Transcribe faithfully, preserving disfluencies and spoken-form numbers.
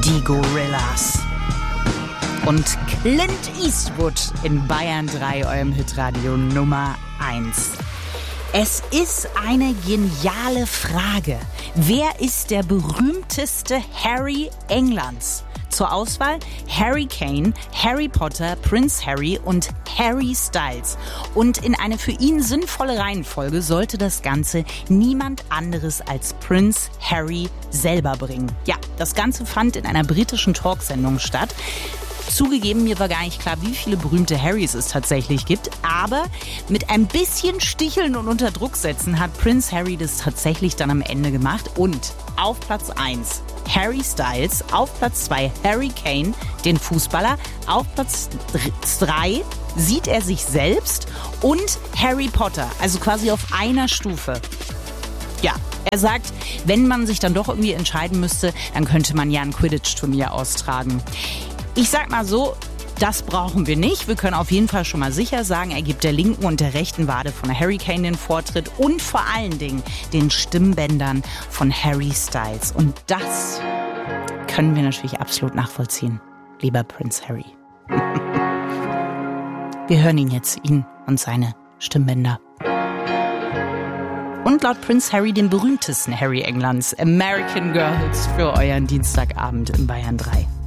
die Gorillas. Und Clint Eastwood in Bayern drei, eurem Hitradio Nummer eins. Es ist eine geniale Frage. Wer ist der berühmteste Harry Englands? Zur Auswahl Harry Kane, Harry Potter, Prince Harry und Harry Styles. Und in eine für ihn sinnvolle Reihenfolge sollte das Ganze niemand anderes als Prince Harry selber bringen. Ja, das Ganze fand in einer britischen Talksendung statt. Zugegeben, mir war gar nicht klar, wie viele berühmte Harrys es tatsächlich gibt, aber mit ein bisschen Sticheln und unter Druck setzen hat Prince Harry das tatsächlich dann am Ende gemacht. Und auf Platz eins Harry Styles, auf Platz zwei Harry Kane, den Fußballer, auf Platz drei sieht er sich selbst und Harry Potter, also quasi auf einer Stufe. Ja, er sagt, wenn man sich dann doch irgendwie entscheiden müsste, dann könnte man ja ein Quidditch-Turnier austragen. Ich sag mal so, das brauchen wir nicht. Wir können auf jeden Fall schon mal sicher sagen, er gibt der linken und der rechten Wade von Harry Kane den Vortritt und vor allen Dingen den Stimmbändern von Harry Styles. Und das können wir natürlich absolut nachvollziehen, lieber Prince Harry. Wir hören ihn jetzt, ihn und seine Stimmbänder. Und laut Prince Harry den berühmtesten Harry Englands, American Girls, für euren Dienstagabend in Bayern drei.